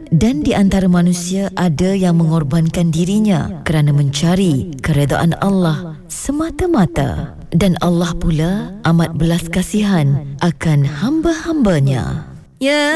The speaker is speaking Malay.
Dan di antara manusia ada yang mengorbankan dirinya kerana mencari keredaan Allah semata-mata. Dan Allah pula amat belas kasihan akan hamba-hambanya. Ya